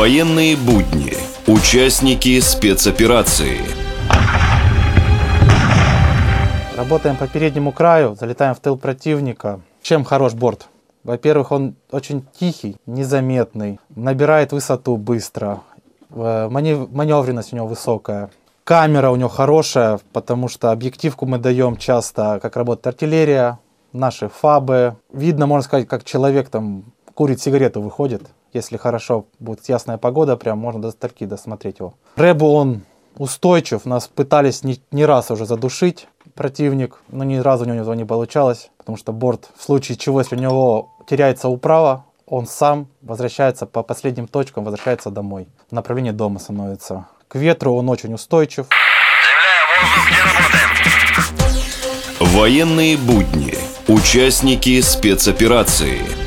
Военные будни. Участники спецоперации. Работаем по переднему краю, залетаем в тыл противника. Чем хорош борт? Во-первых, он очень тихий, незаметный, набирает высоту быстро, маневренность у него высокая. Камера у него хорошая, потому что объективку мы даем часто, как работает артиллерия, наши фабы. Видно, можно сказать, как человек там курит сигарету, выходит. Если хорошо будет ясная погода, прям можно до стальки досмотреть его. Рэбу он устойчив, нас пытались не раз уже задушить противник, но ни разу у него не получалось, потому что борт, в случае чего, если у него теряется управа, он сам возвращается по последним точкам, возвращается домой. В направлении дома становится. К ветру он очень устойчив. Заявляю, воздух, где работаем? Военные будни. Участники спецоперации.